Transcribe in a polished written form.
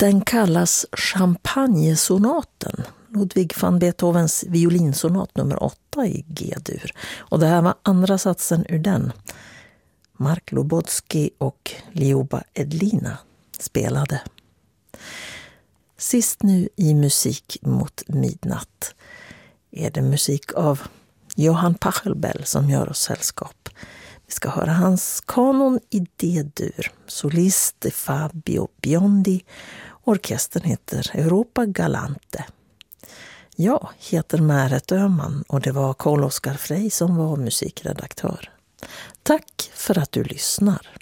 Den kallas Champagnesonaten, Ludwig van Beethovens violinsonat nummer 8 i G-dur. Och det här var andra satsen ur den. Mark Lobodski och Lioba Edlina spelade. Sist nu i Musik mot midnatt är det musik av Johann Pachelbel som gör oss sällskap. Vi ska höra hans kanon i D-dur. Solist Fabio Biondi. Orkestern heter Europa Galante. Jag heter Märet Öhman och det var Carl Oskar Frey som var musikredaktör. Tack för att du lyssnar.